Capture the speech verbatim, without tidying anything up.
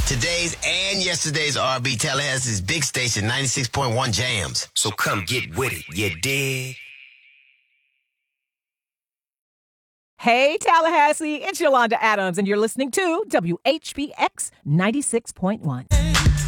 Today's and yesterday's R and B, Tallahassee's big station, ninety-six point one Jams. So come get with it, you dig? Hey, Tallahassee, it's Yolanda Adams, and you're listening to W H B X ninety-six point one.